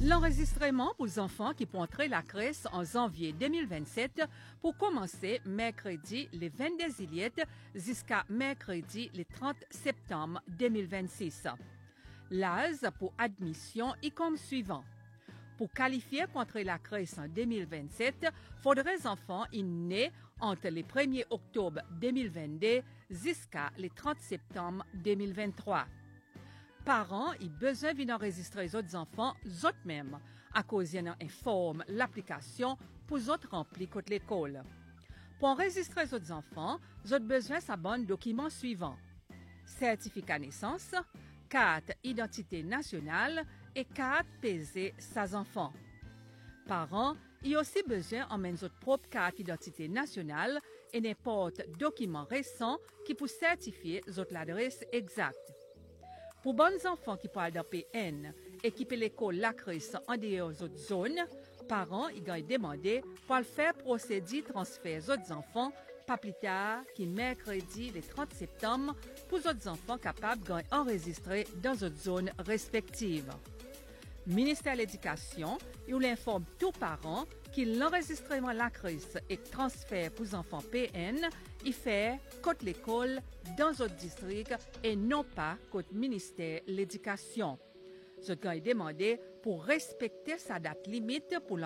L'enregistrement pour les enfants qui pourront entrer la crèche en janvier 2027 pour commencer mercredi le 22 juillet jusqu'à mercredi le 30 septembre 2026. L'âge pour admission est comme suivant. Pour qualifier pour entrer la crèche en 2027, faudrait les enfants nés entre le 1er octobre 2022 jusqu'à le 30 septembre 2023. Parents ont besoin d'enregistrer les autres enfants eux-mêmes à cause qu'ils informent l'application pour les autres remplir contre l'école. Pour enregistrer les autres enfants, ils ont besoin de bon documents suivants: certificat naissance, carte identité nationale et carte PZ sans enfants. Parents ont aussi besoin d'emmener votre propre carte d'identité nationale et n'importe document récent qui peut certifier votre adresse exacte. Pour bons enfants qui parlent d'un PN, équiper l'école la crèche en dehors des autres zones, parents y ont demandé pour le faire procéder transfert aux autres enfants pas plus tard que mercredi le 30 septembre pour les autres enfants capables d'enregistrer dans d'autres zones respectives. Ministère de l'Éducation, il informe tous parents que l'enregistrement la crèche et transfert pour les enfants PN y fait contre l'école dans d'autres districts et non pas contre le ministère de l'Éducation. Ce qui est demandé pour respecter sa date limite pour